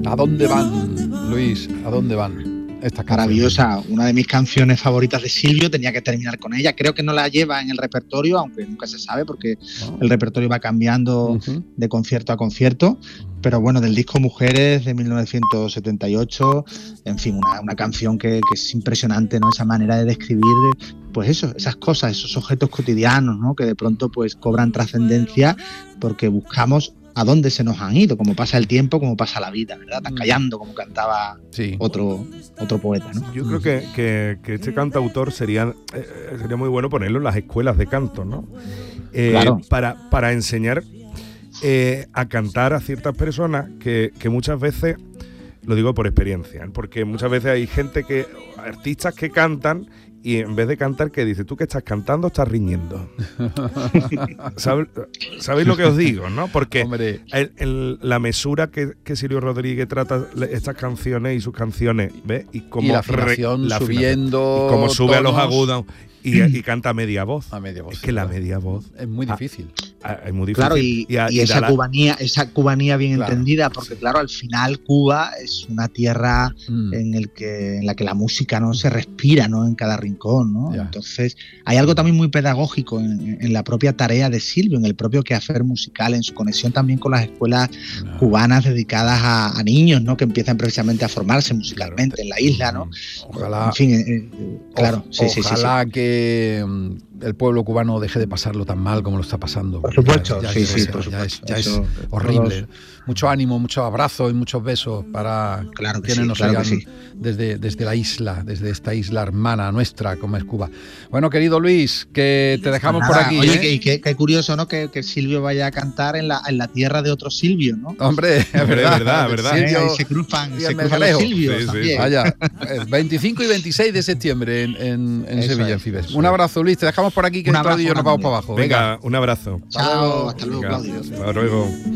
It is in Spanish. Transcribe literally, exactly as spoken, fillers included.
¿A dónde van, Luis? ¿A dónde van? Esta maravillosa, una de mis canciones favoritas de Silvio, tenía que terminar con ella. Creo que no la lleva en el repertorio, aunque nunca se sabe porque oh. el repertorio va cambiando uh-huh. de concierto a concierto. Pero bueno, del disco Mujeres de mil novecientos setenta y ocho, en fin, una, una canción que, que es impresionante, ¿no? Esa manera de describir, pues eso, esas cosas, esos objetos cotidianos, ¿no? Que de pronto pues cobran trascendencia porque buscamos a dónde se nos han ido, como pasa el tiempo, como pasa la vida, ¿verdad? Están callando, como cantaba sí. otro, otro poeta, ¿no? Yo creo que, que, que este cantautor sería, eh, sería muy bueno ponerlo en las escuelas de canto, ¿no? Eh, claro. Para, para enseñar eh, a cantar a ciertas personas que, que muchas veces, lo digo por experiencia, ¿eh? Porque muchas veces hay gente que, artistas que cantan y en vez de cantar, que dice, tú que estás cantando, estás riñendo. ¿Sabe, ¿Sabéis lo que os digo, no? Porque el, el, la mesura que, que Silvio Rodríguez trata estas canciones y sus canciones, ¿ves? Y cómo y la afinación re, la subiendo, y cómo sube tonos. A los agudos y, y canta a media voz. A media voz. Es que la media voz es muy difícil. Ah, es muy difícil. Claro, y, y, a, y, y esa, la... cubanía, esa cubanía bien claro, entendida, porque sí. claro, al final Cuba es una tierra mm. en, el que, en la que la música no se respira, ¿no? En cada rincón, ¿no? Yeah. Entonces, hay algo también muy pedagógico en, en la propia tarea de Silvio, en el propio quehacer musical, en su conexión también con las escuelas no. cubanas dedicadas a, a niños, ¿no? Que empiezan precisamente a formarse musicalmente claro, en la isla, ¿no? Ojalá. En fin, eh, eh, claro. O, sí, ojalá sí, sí, que el pueblo cubano deje de pasarlo tan mal como lo está pasando. Por supuesto, ya, ya sí, es, sí, ya, por ya supuesto. Es, ya es horrible. Todos. Mucho ánimo, muchos abrazos y muchos besos para claro que quienes sí, nos claro oigan que sí. desde, desde la isla, desde esta isla hermana nuestra como es Cuba. Bueno, querido Luis, que te dejamos Nada, por aquí. Oye, ¿eh? que, que, que curioso, ¿no? Que, que Silvio vaya a cantar en la, en la tierra de otro Silvio, ¿no? Hombre, es verdad, verdad, verdad. Silvio, ahí se cruzan, se cruzan los Silvios sí, también. Sí. Vaya, veinticinco y veintiséis de septiembre en, en, en Sevilla, es, en Fibes. Un abrazo, Luis, te dejamos por aquí que Claudio y yo nos vamos para abajo. Venga, Venga, un abrazo. Chao, hasta luego, Venga, Claudio. Hasta luego.